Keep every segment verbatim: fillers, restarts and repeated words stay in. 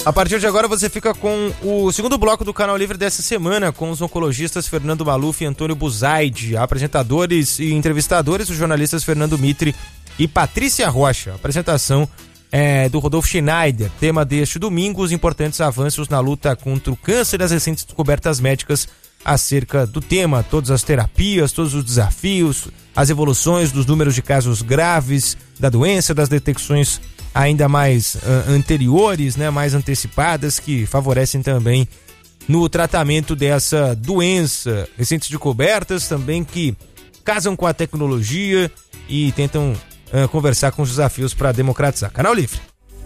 A partir de agora você fica com o segundo bloco do Canal Livre dessa semana, com os oncologistas Fernando Maluf e Antônio Buzaide, apresentadores e entrevistadores, os jornalistas Fernando Mitre e Patrícia Rocha. A apresentação é do Rodolfo Schneider. Tema deste domingo, os importantes avanços na luta contra o câncer e as recentes descobertas médicas acerca do tema, todas as terapias, todos os desafios, as evoluções dos números de casos graves da doença, das detecções ainda mais uh, anteriores, né, mais antecipadas, que favorecem também no tratamento dessa doença. Recentes descobertas também que casam com a tecnologia e tentam uh, conversar com os desafios para democratizar. Canal Livre.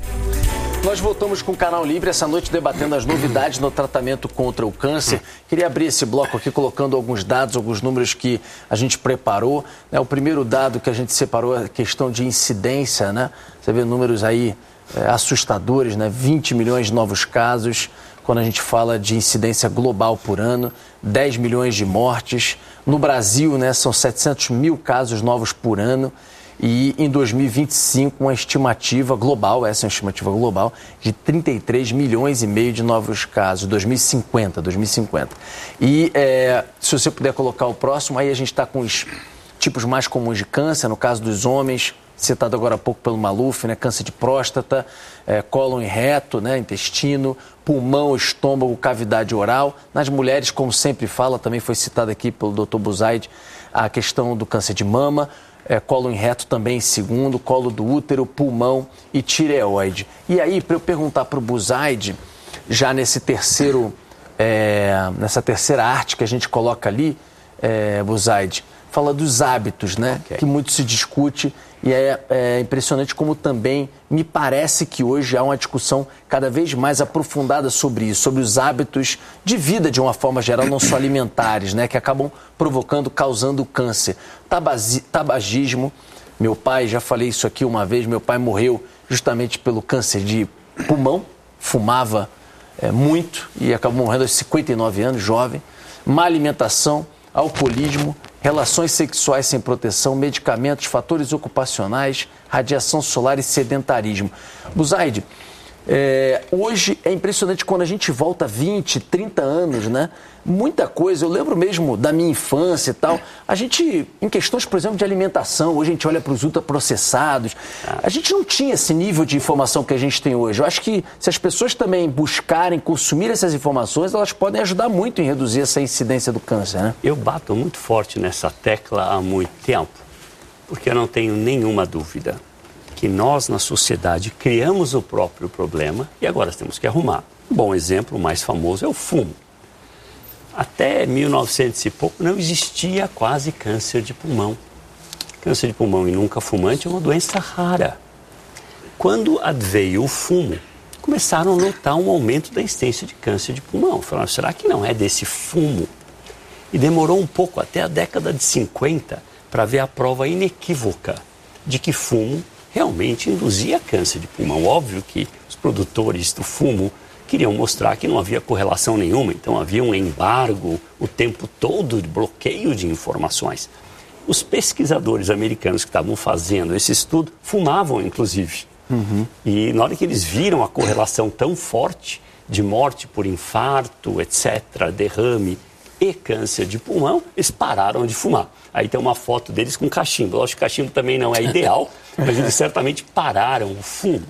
Nós voltamos com o Canal Livre essa noite debatendo as novidades no tratamento contra o câncer. Queria abrir esse bloco aqui colocando alguns dados, alguns números que a gente preparou. O primeiro dado que a gente separou é a questão de incidência, né? Você vê números aí é, assustadores, né? vinte milhões de novos casos, quando a gente fala de incidência global por ano, dez milhões de mortes. No Brasil, né, são setecentos mil casos novos por ano. E em dois mil e vinte e cinco, uma estimativa global, essa é uma estimativa global, de trinta e três milhões e meio de novos casos, dois mil e cinquenta, dois mil e cinquenta. E é, se você puder colocar o próximo, aí a gente está com os tipos mais comuns de câncer, no caso dos homens, citado agora há pouco pelo Maluf, né, câncer de próstata, é, cólon e reto, né, intestino, pulmão, estômago, cavidade oral. Nas mulheres, como sempre fala, também foi citado aqui pelo doutor Buzaide, a questão do câncer de mama, É, colo em reto também em segundo, colo do útero, pulmão e tireoide. E aí, para eu perguntar para o Buzaide, já nesse terceiro, é, nessa terceira arte que a gente coloca ali, é, Buzaide, fala dos hábitos, né? Okay. Que muito se discute e é, é impressionante como também me parece que hoje há uma discussão cada vez mais aprofundada sobre isso, sobre os hábitos de vida de uma forma geral, não só alimentares, né? Que acabam provocando, causando câncer. Tabazi, tabagismo, meu pai, já falei isso aqui uma vez, meu pai morreu justamente pelo câncer de pulmão, fumava é, muito e acabou morrendo aos cinquenta e nove anos, jovem. Má alimentação, alcoolismo, relações sexuais sem proteção, medicamentos, fatores ocupacionais, radiação solar e sedentarismo. Buzaide, é, hoje é impressionante quando a gente volta vinte, trinta anos, né? Muita coisa, eu lembro mesmo da minha infância e tal, a gente, em questões, por exemplo, de alimentação, hoje a gente olha para os ultraprocessados, a gente não tinha esse nível de informação que a gente tem hoje. Eu acho que se as pessoas também buscarem consumir essas informações, elas podem ajudar muito em reduzir essa incidência do câncer, né? Eu bato muito forte nessa tecla há muito tempo, porque eu não tenho nenhuma dúvida que nós, na sociedade, criamos o próprio problema e agora temos que arrumar. Um bom exemplo, o mais famoso, é o fumo. Até mil e novecentos e pouco não existia quase câncer de pulmão. Câncer de pulmão em nunca fumante é uma doença rara. Quando adveio o fumo, começaram a notar um aumento da incidência de câncer de pulmão. Falaram, será que não é desse fumo? E demorou um pouco, até a década de cinquenta, para ver a prova inequívoca de que fumo realmente induzia câncer de pulmão. Óbvio que os produtores do fumo queriam mostrar que não havia correlação nenhuma, então havia um embargo o tempo todo de bloqueio de informações. Os pesquisadores americanos que estavam fazendo esse estudo fumavam, inclusive. Uhum. E na hora que eles viram a correlação tão forte de morte por infarto, etcétera, derrame e câncer de pulmão, eles pararam de fumar. Aí tem uma foto deles com cachimbo. Lógico que cachimbo também não é ideal, mas eles certamente pararam o fumo.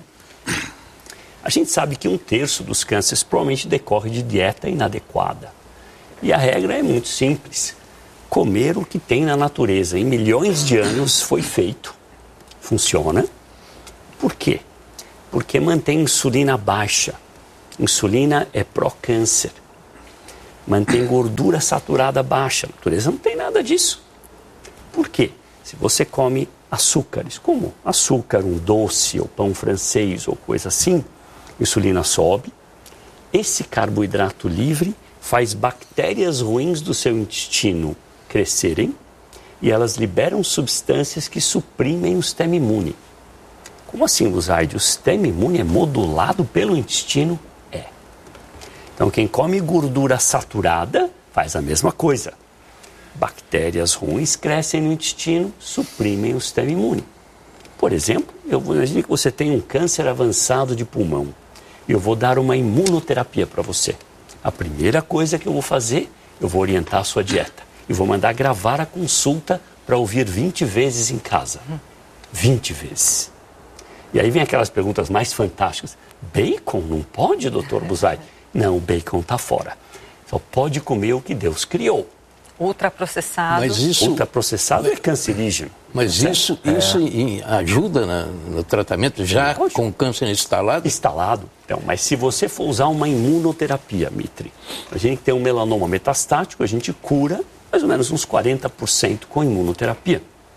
A gente sabe que um terço dos cânceres provavelmente decorre de dieta inadequada. E a regra é muito simples. Comer o que tem na natureza. Em milhões de anos foi feito. Funciona. Por quê? Porque mantém insulina baixa. Insulina é pró-câncer. Mantém gordura saturada baixa. A natureza não tem nada disso. Por quê? Se você come açúcares, como açúcar, um doce, ou pão francês, ou coisa assim, insulina sobe. Esse carboidrato livre faz bactérias ruins do seu intestino crescerem e elas liberam substâncias que suprimem o sistema imune. Como assim, Buzaide? O sistema imune é modulado pelo intestino? É. Então, quem come gordura saturada faz a mesma coisa. Bactérias ruins crescem no intestino, suprimem o sistema imune. Por exemplo, eu vou imaginar que você tem um câncer avançado de pulmão. e eu vou dar uma imunoterapia para você. A primeira coisa que eu vou fazer, eu vou orientar a sua dieta. E vou mandar gravar a consulta para ouvir vinte vezes em casa. vinte vezes. E aí vem aquelas perguntas mais fantásticas. Bacon não pode, doutor Buzaide? Não, o bacon está fora. Só pode comer o que Deus criou. Ultraprocessado. Mas isso... Ultraprocessado é cancerígeno. Mas isso, isso é. ajuda na, no tratamento já Pode. com câncer instalado? Instalado. Então, mas se você for usar uma imunoterapia, Mitri, a gente tem um melanoma metastático, a gente cura mais ou menos uns quarenta por cento com imunoterapia.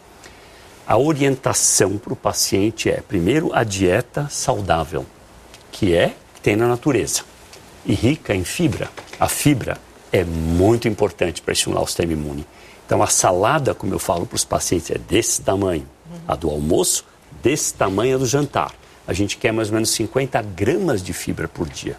A orientação para o paciente é, primeiro, a dieta saudável, que é que tem na natureza, e rica em fibra. A fibra é muito importante para estimular o sistema imune. Então, a salada, como eu falo para os pacientes, é desse tamanho. A do almoço, desse tamanho a do jantar. A gente quer mais ou menos cinquenta gramas de fibra por dia.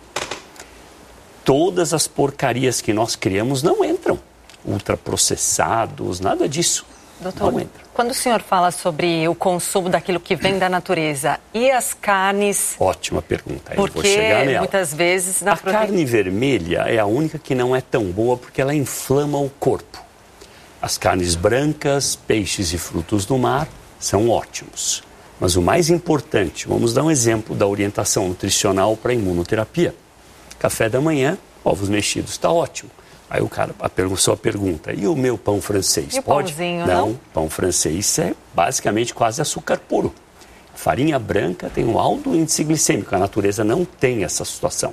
Todas as porcarias que nós criamos não entram. Ultraprocessados, nada disso. Doutor, não entra. Quando o senhor fala sobre o consumo daquilo que vem da natureza, e as carnes? Ótima pergunta. Eu porque vou chegar nela. Muitas vezes... Na a proteína... carne vermelha é a única que não é tão boa porque ela inflama o corpo. As carnes brancas, peixes e frutos do mar são ótimos. Mas o mais importante, vamos dar um exemplo da orientação nutricional para a imunoterapia. Café da manhã, ovos mexidos, está ótimo. Aí o cara, a pessoa pergunta, e o meu pão francês? E o pode? Pãozinho, não, não, pão francês é basicamente quase açúcar puro. A farinha branca tem um alto índice glicêmico, a natureza não tem essa situação.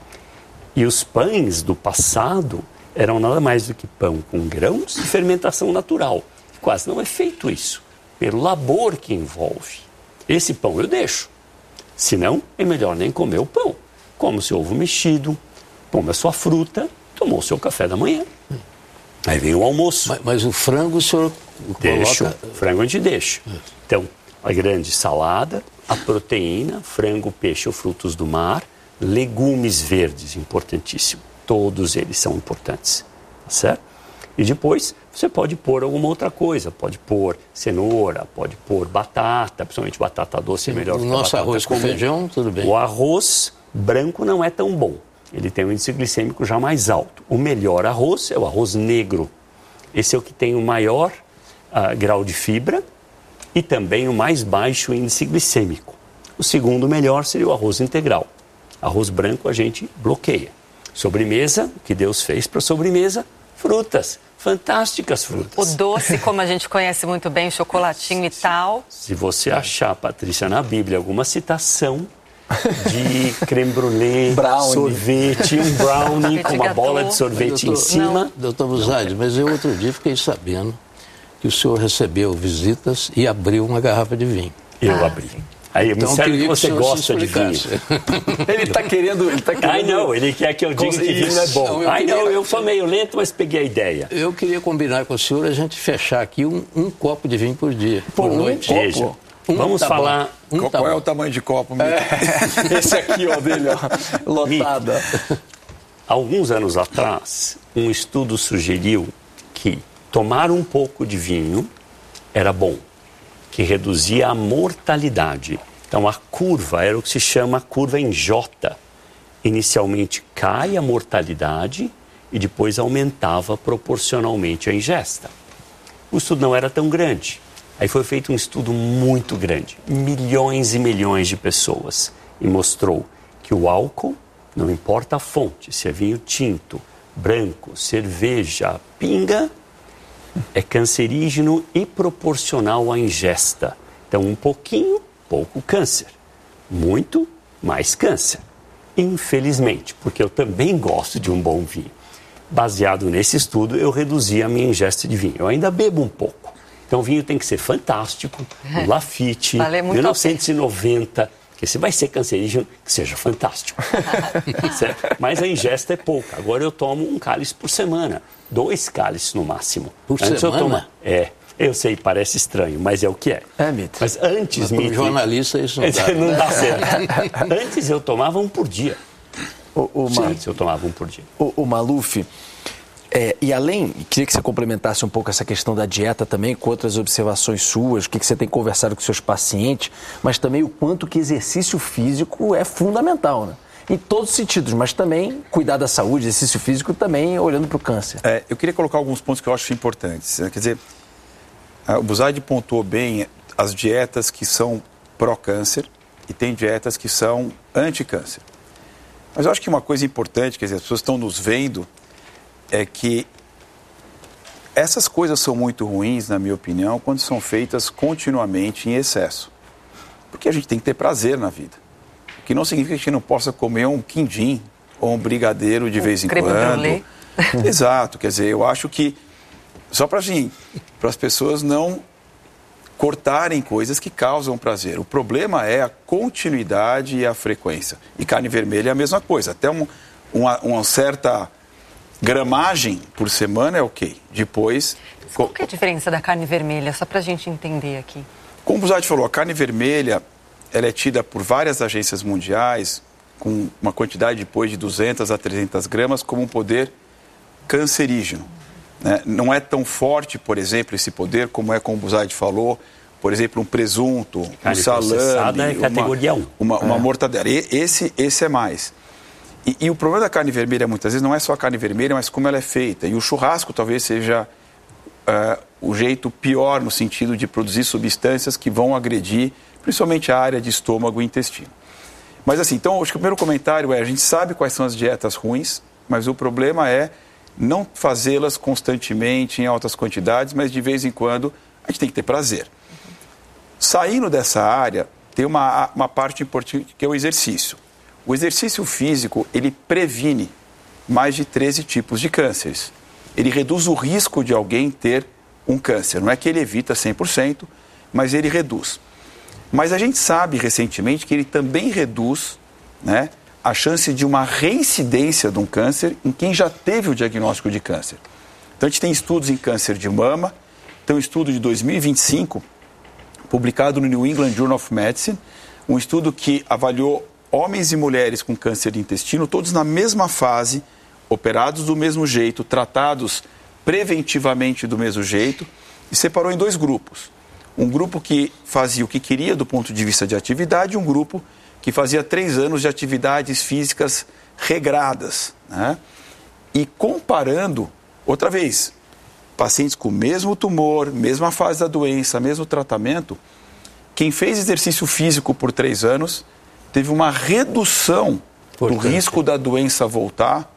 E os pães do passado eram nada mais do que pão com grãos e fermentação natural. Quase não é feito isso, pelo labor que envolve. Esse pão eu deixo, senão é melhor nem comer o pão. Come o seu ovo mexido, come a sua fruta, tomou o seu café da manhã. Aí vem o almoço. Mas, mas o frango o senhor deixo, coloca... o frango a gente deixa. Então, a grande salada, a proteína, frango, peixe ou frutos do mar, legumes verdes, importantíssimo. Todos eles são importantes, tá certo? E depois você pode pôr alguma outra coisa, pode pôr cenoura, pode pôr batata, principalmente batata doce é melhor. O nosso arroz com feijão, tudo bem. O arroz branco não é tão bom, ele tem um índice glicêmico já mais alto. O melhor arroz é o arroz negro, esse é o que tem o maior uh, grau de fibra e também o mais baixo índice glicêmico. O segundo melhor seria o arroz integral. Arroz branco a gente bloqueia. Sobremesa, o que Deus fez para sobremesa? Frutas, fantásticas frutas. O doce, como a gente conhece muito bem, chocolatinho e tal. Se você achar, Patrícia, na Bíblia alguma citação de creme brulee, sorvete, um brownie com uma bola de sorvete doutor, em cima. Não, doutor Buzaide, mas eu outro dia fiquei sabendo que o senhor recebeu visitas e abriu uma garrafa de vinho. Eu ah, abri. Aí eu então, me sério que você que gosta de vinho. Ele está querendo, ele tá querendo... Ai, não, ele quer que eu diga que vinho é bom. Não, Ai, queria... não, eu sou meio lento, mas peguei a ideia. Eu queria combinar com o senhor a gente fechar aqui um, um copo de vinho por dia, por um noite. Veja, um vamos tá falar... Um Qual, tá qual é o tamanho de copo? É, esse aqui, ó, dele, ó, lotada. Alguns anos atrás, um estudo sugeriu que tomar um pouco de vinho era bom, que reduzia a mortalidade. Então, a curva era o que se chama curva em J. Inicialmente cai a mortalidade e depois aumentava proporcionalmente a ingesta. O estudo não era tão grande. Aí foi feito um estudo muito grande, milhões e milhões de pessoas, e mostrou que o álcool, não importa a fonte, se é vinho tinto, branco, cerveja, pinga, é cancerígeno e proporcional à ingesta. Então, um pouquinho, pouco câncer. Muito, mais câncer. Infelizmente, porque eu também gosto de um bom vinho. Baseado nesse estudo, eu reduzi a minha ingesta de vinho. Eu ainda bebo um pouco. Então, o vinho tem que ser fantástico, o Lafite, mil novecentos e noventa, que se vai ser cancerígeno, que seja fantástico. Mas a ingesta é pouca. Agora eu tomo um cálice por semana, dois cálices no máximo. Por antes semana? Eu tomo... É, eu sei, parece estranho, mas é o que é. É, Mitri. Mas antes, Mitri... jornalista isso não dá. Não dá certo. Antes eu tomava um por dia. O, o Sim, antes eu tomava um por dia. O, o Maluf... É, e além, queria que você complementasse um pouco essa questão da dieta também, com outras observações suas, o que, que você tem conversado com seus pacientes, mas também o quanto que exercício físico é fundamental, né? em todos os sentidos, mas também cuidar da saúde, exercício físico, também olhando para o câncer. É, eu queria colocar alguns pontos que eu acho importantes. Quer dizer, o Buzaide pontuou bem as dietas que são pró-câncer e tem dietas que são anti-câncer. Mas eu acho que uma coisa importante, quer dizer, as pessoas estão nos vendo, é que essas coisas são muito ruins, na minha opinião, quando são feitas continuamente em excesso. Porque a gente tem que ter prazer na vida. O que não significa que a gente não possa comer um quindim ou um brigadeiro de um vez em quando. Brûlée. Exato, quer dizer, eu acho que só para assim, para as pessoas não cortarem coisas que causam prazer. O problema é a continuidade e a frequência. E carne vermelha é a mesma coisa. Até um, uma, uma certa gramagem por semana é ok. Depois... Qual que é a diferença da carne vermelha? Só para a gente entender aqui. Como o Buzaide falou, a carne vermelha ela é tida por várias agências mundiais com uma quantidade depois de duzentas a trezentas gramas como um poder cancerígeno. Né? Não é tão forte, por exemplo, esse poder como é como o Buzaide falou, por exemplo, um presunto, carne um salame, é categoria uma, um. uma, uma é. mortadela. Esse, esse é mais. E, e o problema da carne vermelha, muitas vezes, não é só a carne vermelha, mas como ela é feita. E o churrasco talvez seja uh, o jeito pior no sentido de produzir substâncias que vão agredir, principalmente a área de estômago e intestino. Mas assim, então, acho que o primeiro comentário é, a gente sabe quais são as dietas ruins, mas o problema é não fazê-las constantemente, em altas quantidades, mas de vez em quando a gente tem que ter prazer. Saindo dessa área, tem uma, uma parte importante que é o exercício. O exercício físico, ele previne mais de treze tipos de cânceres. Ele reduz o risco de alguém ter um câncer. Não é que ele evita cem por cento, mas ele reduz. Mas a gente sabe recentemente que ele também reduz, né, a chance de uma reincidência de um câncer em quem já teve o diagnóstico de câncer. Então a gente tem estudos em câncer de mama, tem um estudo de dois mil e vinte e cinco, publicado no New England Journal of Medicine, um estudo que avaliou homens e mulheres com câncer de intestino, todos na mesma fase, operados do mesmo jeito, tratados preventivamente do mesmo jeito, e separou em dois grupos. Um grupo que fazia o que queria do ponto de vista de atividade e um grupo que fazia três anos de atividades físicas regradas. Né? E comparando, outra vez, pacientes com o mesmo tumor, mesma fase da doença, mesmo tratamento, quem fez exercício físico por três anos teve uma redução por do câncer. risco da doença voltar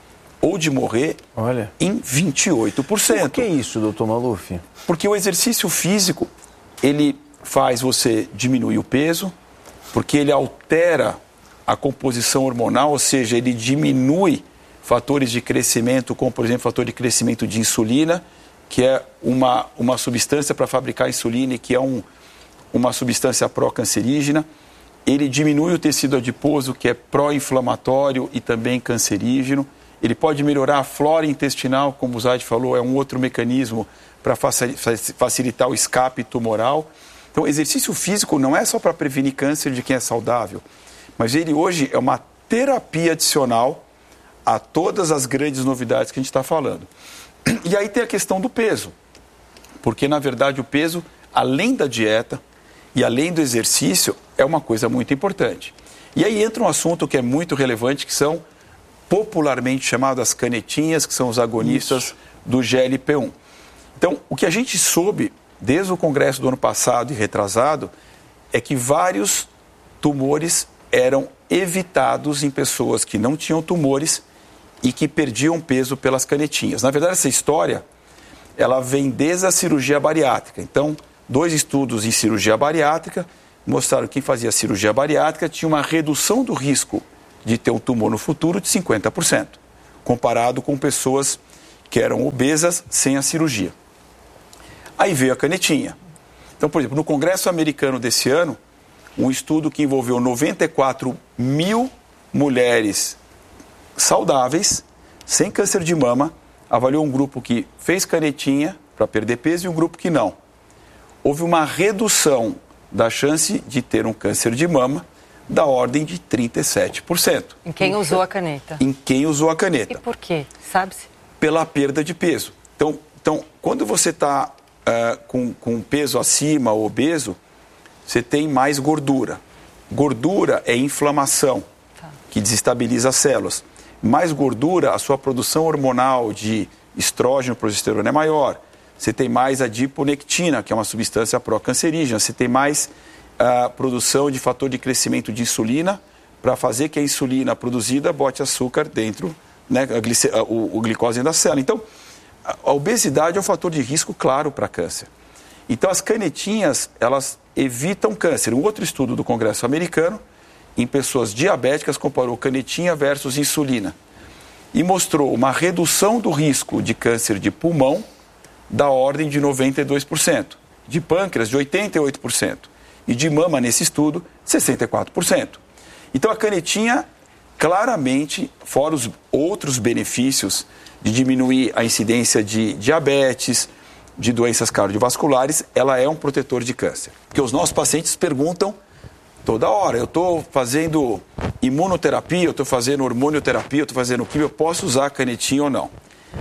ou de morrer Olha. em vinte e oito por cento. Por que isso, doutor Maluf? Porque o exercício físico, ele faz você diminuir o peso, porque ele altera a composição hormonal, ou seja, ele diminui fatores de crescimento, como, por exemplo, fator de crescimento de insulina, que é uma, uma substância para fabricar insulina e que é um, uma substância pró-cancerígena. Ele diminui o tecido adiposo, que é pró-inflamatório e também cancerígeno. Ele pode melhorar a flora intestinal, como o Buzaide falou, é um outro mecanismo para facilitar o escape tumoral. Então, exercício físico não é só para prevenir câncer de quem é saudável, mas ele hoje é uma terapia adicional a todas as grandes novidades que a gente está falando. E aí tem a questão do peso, porque, na verdade, o peso, além da dieta e além do exercício, é uma coisa muito importante. E aí entra um assunto que é muito relevante, que são popularmente chamadas canetinhas, que são os agonistas Isso. do G L P um. Então, o que a gente soube desde o congresso do ano passado e retrasado é que vários tumores eram evitados em pessoas que não tinham tumores e que perdiam peso pelas canetinhas. Na verdade, essa história, ela vem desde a cirurgia bariátrica. Então, dois estudos em cirurgia bariátrica mostraram que quem fazia cirurgia bariátrica tinha uma redução do risco de ter um tumor no futuro de cinquenta por cento, comparado com pessoas que eram obesas sem a cirurgia. Aí veio a canetinha. Então, por exemplo, no Congresso Americano desse ano, um estudo que envolveu noventa e quatro mil mulheres saudáveis, sem câncer de mama, avaliou um grupo que fez canetinha para perder peso e um grupo que não. Houve uma redução da chance de ter um câncer de mama da ordem de trinta e sete por cento. Em quem usou a caneta? Em quem usou a caneta. E por quê? Sabe-se? Pela perda de peso. Então, então quando você está uh, com, com peso acima ou obeso, você tem mais gordura. Gordura é inflamação, tá. que que desestabiliza as células. Mais gordura, a sua produção hormonal de estrógeno, progesterona é maior. Você tem mais adiponectina, que é uma substância pró-cancerígena. Você tem mais a produção de fator de crescimento de insulina, para fazer que a insulina produzida bote açúcar dentro, né, a glice, a, o, o glicose dentro da célula. Então, a, a obesidade é um fator de risco claro para câncer. Então, as canetinhas, elas evitam câncer. Um outro estudo do Congresso americano, em pessoas diabéticas, comparou canetinha versus insulina e mostrou uma redução do risco de câncer de pulmão da ordem de noventa e dois por cento, de pâncreas de oitenta e oito por cento e de mama, nesse estudo, sessenta e quatro por cento. Então, a canetinha, claramente, fora os outros benefícios de diminuir a incidência de diabetes, de doenças cardiovasculares, ela é um protetor de câncer. Porque os nossos pacientes perguntam toda hora, eu estou fazendo imunoterapia, eu estou fazendo hormonioterapia, eu estou fazendo quimio, eu posso usar a canetinha ou não?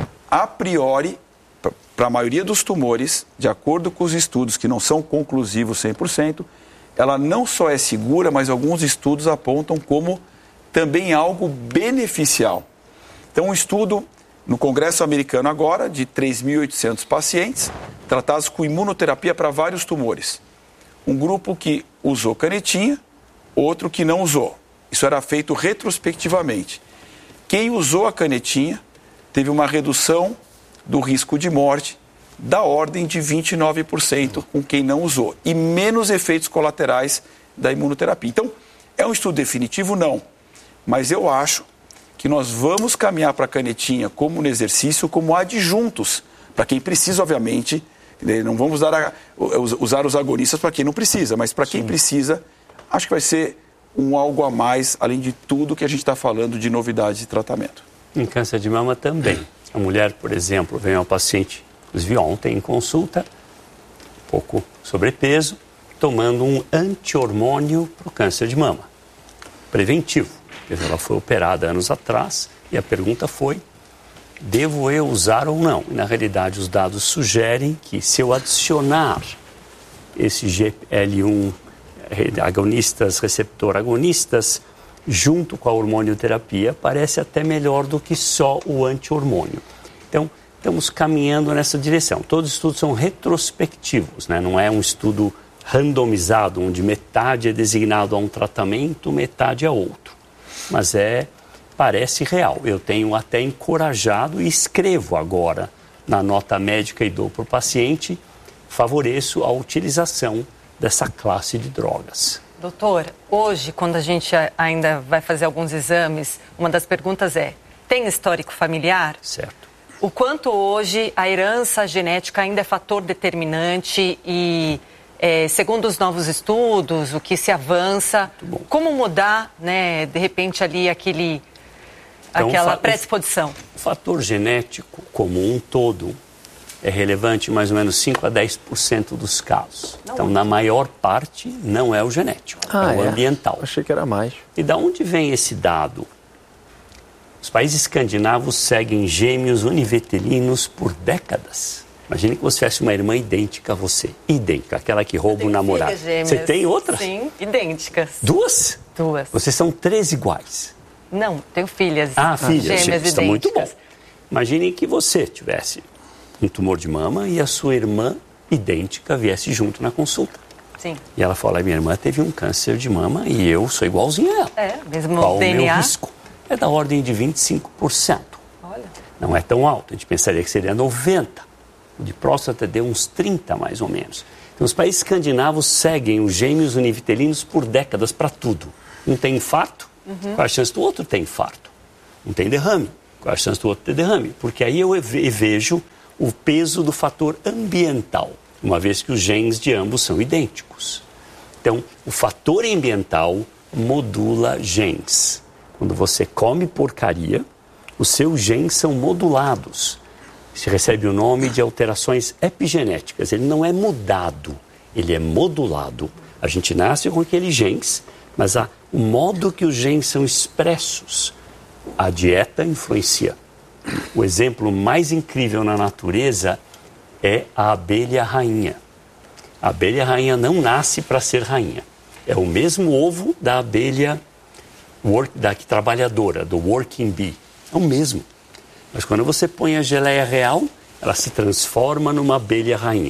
A priori, para a maioria dos tumores, de acordo com os estudos que não são conclusivos cem por cento, ela não só é segura, mas alguns estudos apontam como também algo beneficial. Então, um estudo no Congresso americano agora, de três mil e oitocentos pacientes, tratados com imunoterapia para vários tumores. Um grupo que usou canetinha, outro que não usou. Isso era feito retrospectivamente. Quem usou a canetinha teve uma redução do risco de morte da ordem de vinte e nove por cento com quem não usou. E menos efeitos colaterais da imunoterapia. Então, é um estudo definitivo? Não. Mas eu acho que nós vamos caminhar para a canetinha como no exercício, como adjuntos, para quem precisa, obviamente. Não vamos usar, a, usar os agonistas para quem não precisa, mas para quem Sim. precisa, acho que vai ser um algo a mais, além de tudo que a gente está falando de novidades de tratamento. Em câncer de mama também. A mulher, por exemplo, vem ao paciente, inclusive ontem em consulta, um pouco sobrepeso, tomando um anti-hormônio para o câncer de mama, preventivo. Ela foi operada anos atrás e a pergunta foi, devo eu usar ou não? E, na realidade, os dados sugerem que se eu adicionar esse G L um agonistas, receptor agonistas, junto com a hormonioterapia, parece até melhor do que só o anti-hormônio. Então, estamos caminhando nessa direção. Todos os estudos são retrospectivos, né? Não é um estudo randomizado, onde metade é designado a um tratamento, metade a outro. Mas é, parece real. Eu tenho até encorajado e escrevo agora na nota médica e dou para o paciente, favoreço a utilização dessa classe de drogas. Doutor, hoje, quando a gente ainda vai fazer alguns exames, uma das perguntas é, tem histórico familiar? Certo. O quanto hoje a herança genética ainda é fator determinante e, é, segundo os novos estudos, o que se avança, como mudar, né, de repente ali aquele, então, aquela fa- predisposição? O fator genético como um todo é relevante em mais ou menos cinco a dez por cento dos casos. Não. Então, na maior parte, não é o genético, ah, é o é? ambiental. Achei que era mais. E da onde vem esse dado? Os países escandinavos seguem gêmeos univitelinos por décadas. Imagine que você tivesse uma irmã idêntica a você. Idêntica, aquela que rouba o namorado. Você tem outras? Sim, idênticas. Duas? Duas. Vocês são três iguais? Não, tenho filhas. Ah, filhas. Gêmeas idênticas. Está muito bom. Imagine que você tivesse um tumor de mama e a sua irmã idêntica viesse junto na consulta. Sim. E ela fala, minha irmã teve um câncer de mama e eu sou igualzinho a ela. É, mesmo Qual D N A? O meu risco? É da ordem de vinte e cinco por cento. Olha. Não é tão alto, a gente pensaria que seria noventa por cento. O de próstata deu uns trinta por cento mais ou menos. Então os países escandinavos seguem os gêmeos univitelinos por décadas para tudo. Um tem infarto, uhum. Qual a chance do outro ter infarto? Um tem derrame, qual a chance do outro ter derrame? Porque aí eu vejo o peso do fator ambiental, uma vez que os genes de ambos são idênticos. Então, o fator ambiental modula genes. Quando você come porcaria, os seus genes são modulados. Você recebe o nome de alterações epigenéticas. Ele não é mudado, ele é modulado. A gente nasce com aqueles genes, mas a, o modo que os genes são expressos, a dieta influencia. O exemplo mais incrível na natureza é a abelha rainha. A abelha rainha não nasce para ser rainha. É o mesmo ovo da abelha work, da trabalhadora, do working bee. É o mesmo. Mas quando você põe a geleia real, ela se transforma numa abelha rainha.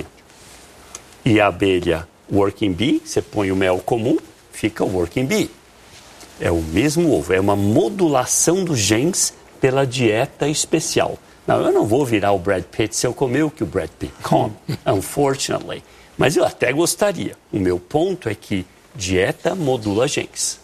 E a abelha working bee, você põe o mel comum, fica o working bee. É o mesmo ovo, é uma modulação dos genes pela dieta especial. Não, eu não vou virar o Brad Pitt se eu comer o que o Brad Pitt come, unfortunately. Mas eu até gostaria. O meu ponto é que dieta modula genes.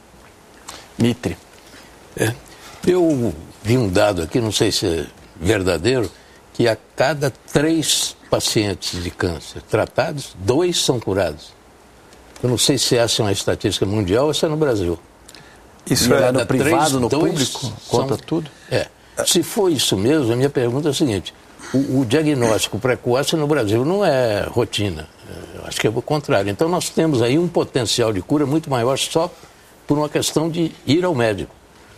Mitre. É. Eu vi um dado aqui, não sei se é verdadeiro, que a cada três pacientes de câncer tratados, dois são curados. Eu não sei se essa é uma estatística mundial ou se é no Brasil. Isso é no privado, no público? Conta tudo? É. Se for isso mesmo, a minha pergunta é a seguinte: o, o diagnóstico precoce no Brasil não é rotina. Eu acho que é o contrário. Então nós temos aí um potencial de cura muito maior só por uma questão de ir ao médico.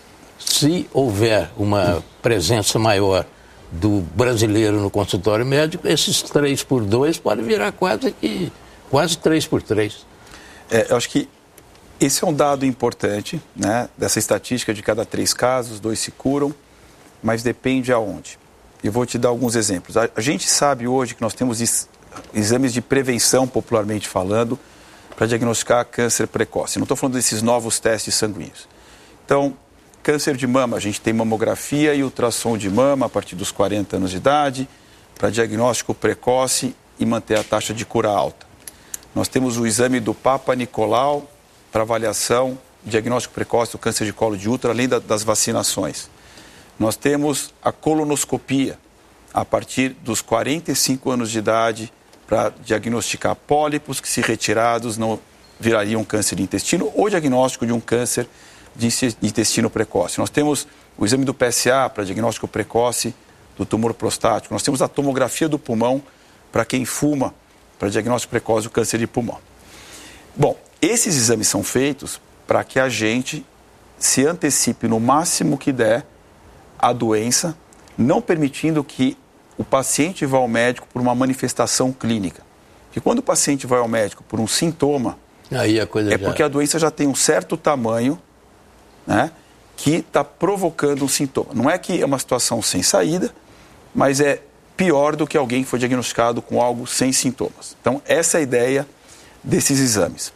Se houver uma presença maior do brasileiro no consultório médico, esses três por dois pode virar quase que quase três por três. É, eu acho que esse é um dado importante, né? Dessa estatística de cada três casos, dois se curam, mas depende aonde. Eu vou te dar alguns exemplos. A, a gente sabe hoje que nós temos is, exames de prevenção, popularmente falando, para diagnosticar câncer precoce. Não estou falando desses novos testes sanguíneos. Então, câncer de mama, a gente tem mamografia e ultrassom de mama a partir dos quarenta anos de idade, para diagnóstico precoce e manter a taxa de cura alta. Nós temos o exame do Papa Nicolau para avaliação, diagnóstico precoce do câncer de colo de útero, além da, das vacinações. Nós temos a colonoscopia a partir dos quarenta e cinco anos de idade para diagnosticar pólipos que, se retirados, não virariam câncer de intestino ou diagnóstico de um câncer de intestino precoce. Nós temos o exame do P S A para diagnóstico precoce do tumor prostático. Nós temos a tomografia do pulmão para quem fuma, para diagnóstico precoce do câncer de pulmão. Bom, esses exames são feitos para que a gente se antecipe no máximo que der a doença, não permitindo que o paciente vá ao médico por uma manifestação clínica. Porque quando o paciente vai ao médico por um sintoma, aí a coisa é já... porque a doença já tem um certo tamanho, né, que está provocando um sintoma. Não é que é uma situação sem saída, mas é pior do que alguém que foi diagnosticado com algo sem sintomas. Então, essa é a ideia desses exames.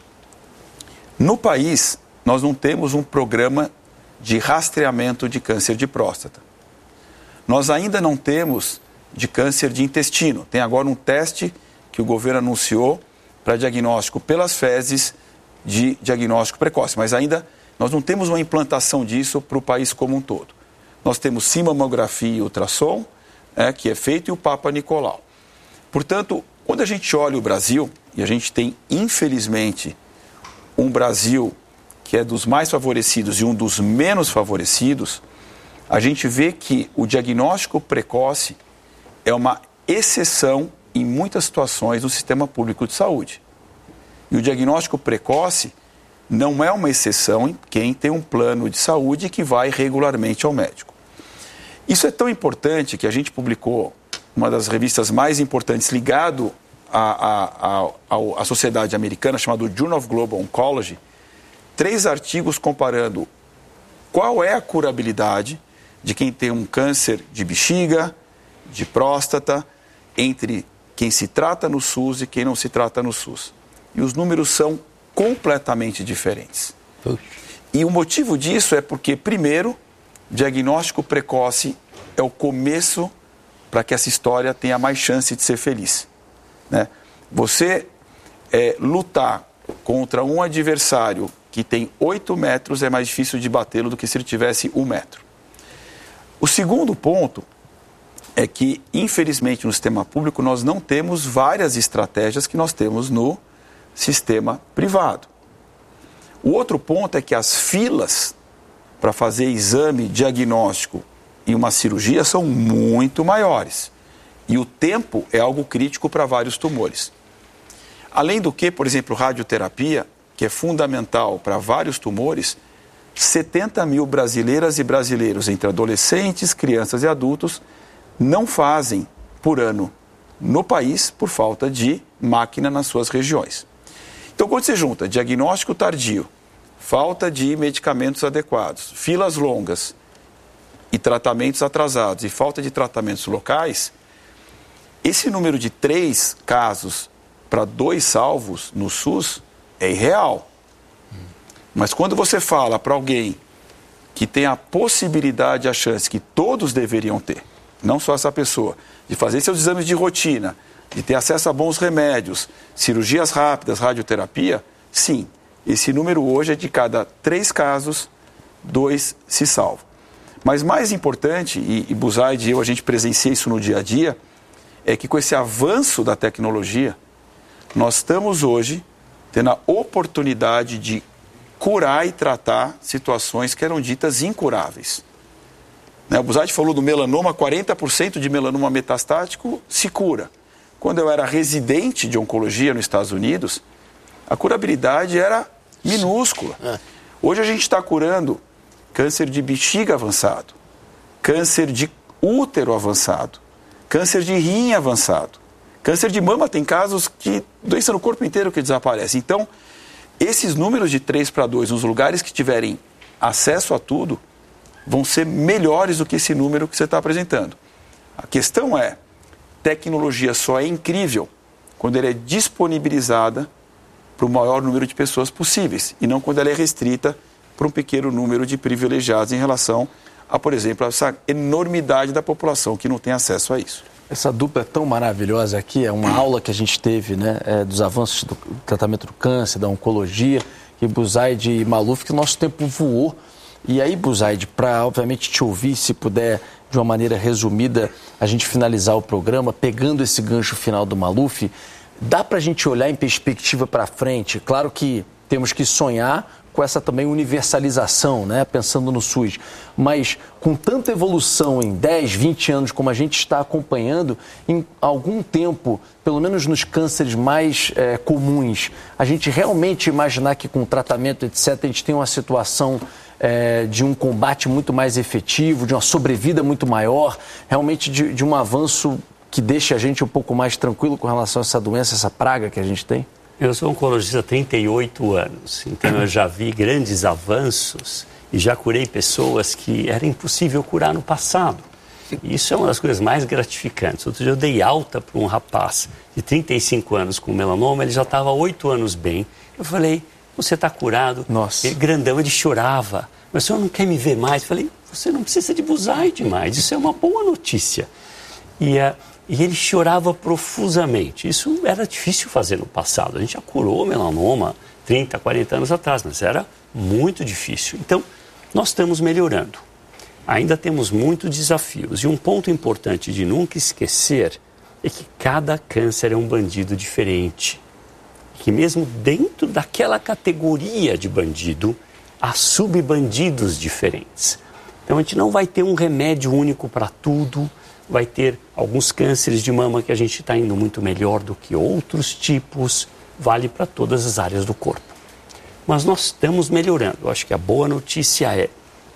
No país, nós não temos um programa de rastreamento de câncer de próstata. Nós ainda não temos de câncer de intestino. Tem agora um teste que o governo anunciou para diagnóstico pelas fezes de diagnóstico precoce, mas ainda nós não temos uma implantação disso para o país como um todo. Nós temos sim mamografia e ultrassom, é, que é feito, e o Papa Nicolau. Portanto, quando a gente olha o Brasil, e a gente tem, infelizmente, um Brasil que é dos mais favorecidos e um dos menos favorecidos, a gente vê que o diagnóstico precoce é uma exceção em muitas situações do sistema público de saúde. E o diagnóstico precoce não é uma exceção em quem tem um plano de saúde que vai regularmente ao médico. Isso é tão importante que a gente publicou uma das revistas mais importantes ligado à, à, à, à sociedade americana, chamado Journal of Global Oncology, três artigos comparando qual é a curabilidade de quem tem um câncer de bexiga, de próstata, entre quem se trata no SUS e quem não se trata no SUS. E os números são completamente diferentes. E o motivo disso é porque, primeiro, diagnóstico precoce é o começo para que essa história tenha mais chance de ser feliz, né? Você é, lutar contra um adversário que tem oito metros é mais difícil de batê-lo do que se ele tivesse um metro. O segundo ponto é que, infelizmente, no sistema público nós não temos várias estratégias que nós temos no sistema privado. O outro ponto é que as filas para fazer exame diagnóstico e uma cirurgia são muito maiores. E o tempo é algo crítico para vários tumores. Além do que, por exemplo, radioterapia, que é fundamental para vários tumores, setenta mil brasileiras e brasileiros, entre adolescentes, crianças e adultos, não fazem por ano no país por falta de máquina nas suas regiões. Então, quando você junta diagnóstico tardio, falta de medicamentos adequados, filas longas e tratamentos atrasados e falta de tratamentos locais, esse número de três casos para dois salvos no SUS é irreal. Mas quando você fala para alguém que tem a possibilidade, a chance que todos deveriam ter, não só essa pessoa, de fazer seus exames de rotina, de ter acesso a bons remédios, cirurgias rápidas, radioterapia, sim, esse número hoje é de cada três casos, dois se salvam. Mas mais importante, e, e Buzaide e eu, a gente presencia isso no dia a dia, é que com esse avanço da tecnologia, nós estamos hoje tendo a oportunidade de curar e tratar situações que eram ditas incuráveis. Né? O Buzaide falou do melanoma, quarenta por cento de melanoma metastático se cura. Quando eu era residente de oncologia nos Estados Unidos, a curabilidade era minúscula. Hoje a gente está curando câncer de bexiga avançado, câncer de útero avançado, câncer de rim avançado, câncer de mama, tem casos que doença no corpo inteiro que desaparece. Então, esses números de três para dois nos lugares que tiverem acesso a tudo vão ser melhores do que esse número que você está apresentando. A questão é, tecnologia só é incrível quando ela é disponibilizada para o maior número de pessoas possíveis e não quando ela é restrita para um pequeno número de privilegiados em relação a, por exemplo, essa enormidade da população que não tem acesso a isso. Essa dupla é tão maravilhosa aqui, é uma aula que a gente teve, né, é, dos avanços do tratamento do câncer, da oncologia, que Buzaide e Maluf, que o nosso tempo voou. E aí, Buzaide, para obviamente te ouvir, se puder, de uma maneira resumida, a gente finalizar o programa, pegando esse gancho final do Maluf, dá para a gente olhar em perspectiva para frente? Claro que temos que sonhar com essa também universalização, né? Pensando no SUS. Mas com tanta evolução em dez, vinte anos, como a gente está acompanhando, em algum tempo, pelo menos nos cânceres mais é, comuns, a gente realmente imaginar que com tratamento, etcétera, a gente tem uma situação é, de um combate muito mais efetivo, de uma sobrevida muito maior, realmente de, de um avanço que deixa a gente um pouco mais tranquilo com relação a essa doença, essa praga que a gente tem? Eu sou oncologista há trinta e oito anos, então eu já vi grandes avanços e já curei pessoas que era impossível curar no passado. E isso é uma das coisas mais gratificantes. Outro dia eu dei alta para um rapaz de trinta e cinco anos com melanoma, ele já estava há oito anos bem. Eu falei, você está curado? Nossa. Ele, grandão, ele chorava. Mas o senhor não quer me ver mais? Eu falei, você não precisa de Buzaide mais, isso é uma boa notícia. E a... Uh, E ele chorava profusamente. Isso era difícil fazer no passado. A gente já curou melanoma trinta, quarenta anos atrás, mas era muito difícil. Então, nós estamos melhorando. Ainda temos muitos desafios. E um ponto importante de nunca esquecer é que cada câncer é um bandido diferente. Que mesmo dentro daquela categoria de bandido, há subbandidos diferentes. Então, a gente não vai ter um remédio único para tudo. Vai ter alguns cânceres de mama que a gente está indo muito melhor do que outros tipos, vale para todas as áreas do corpo. Mas nós estamos melhorando. Eu acho que a boa notícia é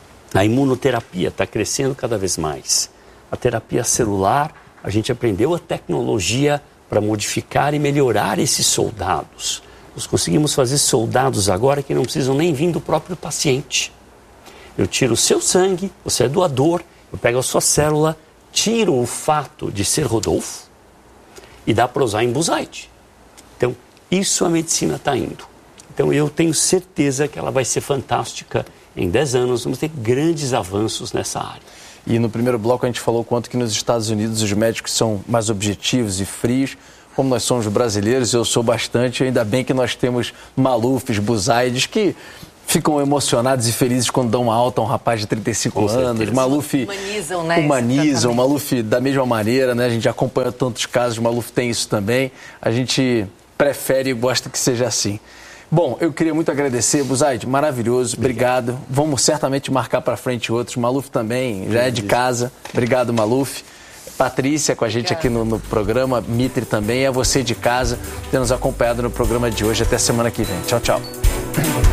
a imunoterapia está crescendo cada vez mais. A terapia celular, a gente aprendeu a tecnologia para modificar e melhorar esses soldados. Nós conseguimos fazer soldados agora que não precisam nem vir do próprio paciente. Eu tiro o seu sangue, você é doador, eu pego a sua célula, tiro o fato de ser Rodolfo e dá para usar em Buzaide. Então, isso a medicina está indo. Então, eu tenho certeza que ela vai ser fantástica. Em dez anos, vamos ter grandes avanços nessa área. E no primeiro bloco a gente falou quanto que nos Estados Unidos os médicos são mais objetivos e frios. Como nós somos brasileiros, eu sou bastante, ainda bem que nós temos Malufes, Buzaides, que ficam emocionados e felizes quando dão uma alta a um rapaz de trinta e cinco anos. Maluf humanizam, né? Humanizam, Maluf da mesma maneira, né? A gente acompanha tantos casos, Maluf tem isso também. A gente prefere e gosta que seja assim. Bom, eu queria muito agradecer, Buzaide, maravilhoso, obrigado. obrigado. Vamos certamente marcar para frente outros. Maluf também já é de casa. Obrigado, Maluf. Patrícia com a gente aqui no, no programa, Mitri também, é você de casa, ter nos acompanhado no programa de hoje. Até semana que vem. Tchau, tchau.